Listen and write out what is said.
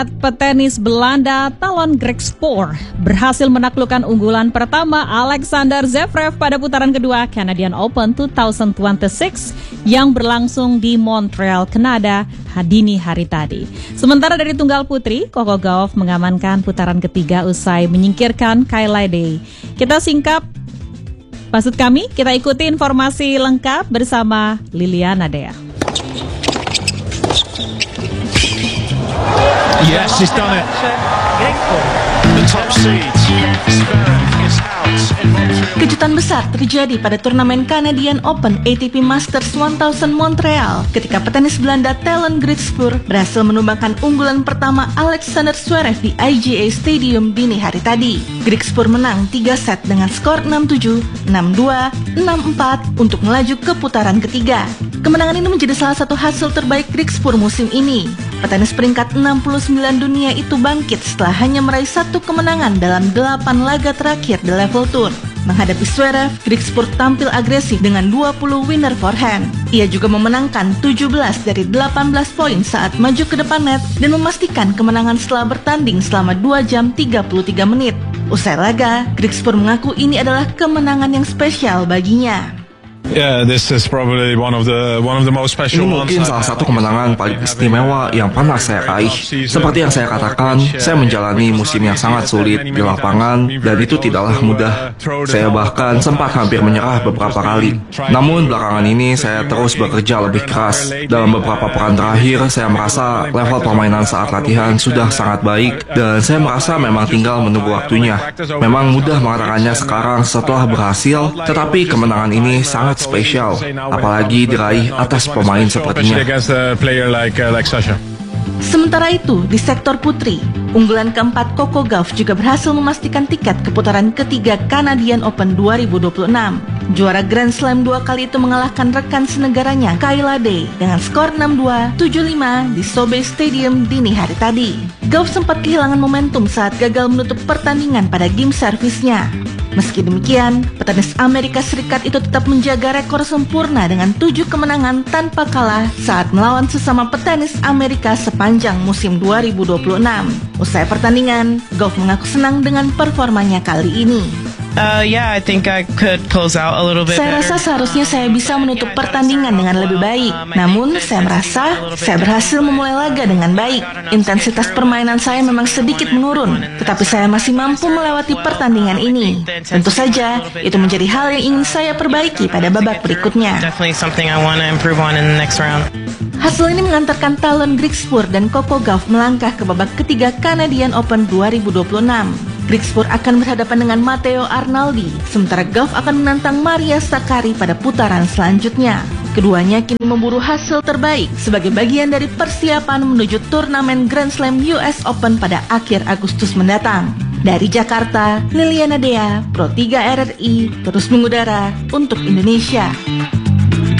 Petenis Belanda Talon Griekspoor berhasil menaklukkan unggulan pertama Alexander Zverev pada putaran kedua Canadian Open 2026 yang berlangsung di Montreal, Kanada dini hari tadi. Sementara dari tunggal putri, Coco Gauff mengamankan putaran ketiga usai menyingkirkan Kayla Day. Kita ikuti informasi lengkap bersama Liliana Dea. Yes, he's done it. The top seed. Zverev is out in Montreal. Kejutan besar terjadi pada turnamen Canadian Open ATP Masters 1000 Montreal ketika petenis Belanda Talon Griekspoor berhasil menumbangkan unggulan pertama Alexander Zverev di IGA Stadium dini hari tadi. Griekspoor menang 3 set dengan skor 6-7, 6-2, 6-4 untuk melaju ke putaran ketiga. Kemenangan ini menjadi salah satu hasil terbaik Griekspoor musim ini. Petenis peringkat 69 dunia itu bangkit setelah hanya meraih satu kemenangan dalam 8 laga terakhir di level tour. Menghadapi Zverev, Griekspoor tampil agresif dengan 20 winner forehand. Ia juga memenangkan 17 dari 18 poin saat maju ke depan net dan memastikan kemenangan setelah bertanding selama 2 jam 33 menit. Usai laga, Griekspoor mengaku ini adalah kemenangan yang spesial baginya. Yeah, this is probably one of the most special ones. Ini mungkin salah satu kemenangan paling istimewa yang pernah saya raih. Seperti yang saya katakan, saya menjalani musim yang sangat sulit di lapangan dan itu tidaklah mudah. Saya bahkan sempat hampir menyerah beberapa kali. Namun belakangan ini saya terus bekerja lebih keras. Dalam beberapa pekan terakhir, saya merasa level permainan saat latihan sudah sangat baik dan saya merasa memang tinggal menunggu waktunya. Memang mudah mengatakannya sekarang setelah berhasil, tetapi kemenangan ini sangat spesial, apalagi diraih atas pemain sepertinya. Sementara itu, di sektor putri, unggulan keempat Coco Gauff juga berhasil memastikan tiket ke putaran ketiga Canadian Open 2026. Juara Grand Slam 2 kali itu mengalahkan rekan senegaranya Kayla Day dengan skor 6-2, 7-5 di Sobe Stadium dini hari tadi. Gauff sempat kehilangan momentum saat gagal menutup pertandingan pada game servisnya. Meski demikian, petenis Amerika Serikat itu tetap menjaga rekor sempurna dengan 7 kemenangan tanpa kalah saat melawan sesama petenis Amerika sepanjang musim 2026. Usai pertandingan, Gauff mengaku senang dengan performanya kali ini. I think I could close out a little bit better. Saya rasa seharusnya saya bisa menutup pertandingan dengan lebih baik. Namun, saya merasa saya berhasil memulai laga dengan baik. Intensitas permainan saya memang sedikit menurun, tetapi saya masih mampu melewati pertandingan ini. Tentu saja, itu menjadi hal yang ingin saya perbaiki pada babak berikutnya. Hasil ini mengantarkan Talon Griekspoor dan Coco Gauff melangkah ke babak ketiga Canadian Open 2026. Griekspoor akan berhadapan dengan Matteo Arnaldi, sementara Gauff akan menantang Maria Sakkari pada putaran selanjutnya. Keduanya kini memburu hasil terbaik sebagai bagian dari persiapan menuju turnamen Grand Slam US Open pada akhir Agustus mendatang. Dari Jakarta, Liliana Dea, Pro 3 RRI, terus mengudara untuk Indonesia.